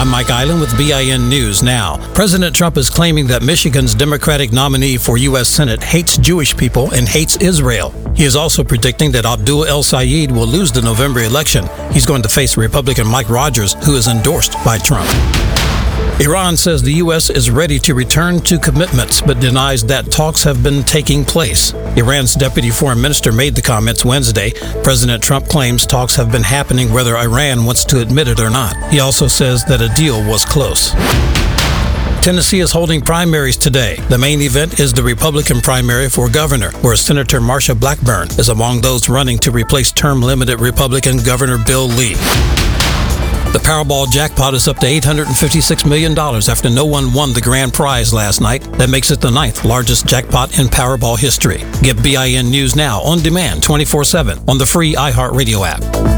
I'm Mike Island with BIN News Now. President Trump is claiming that Michigan's Democratic nominee for U.S. Senate hates Jewish people and hates Israel. He is also predicting that Abdul El-Sayed will lose the November election. He's going to face Republican Mike Rogers, who is endorsed by Trump. Iran says the U.S. is ready to return to commitments, but denies that talks have been taking place. Iran's deputy foreign minister made the comments Wednesday. President Trump claims talks have been happening whether Iran wants to admit it or not. He also says that a deal was close. Tennessee is holding primaries today. The main event is the Republican primary for governor, where Senator Marsha Blackburn is among those running to replace term-limited Republican Governor Bill Lee. The Powerball jackpot is up to $856 million after no one won the grand prize last night. That makes it the 9th largest jackpot in Powerball history. Get BIN News Now on demand 24/7 on the free iHeartRadio app.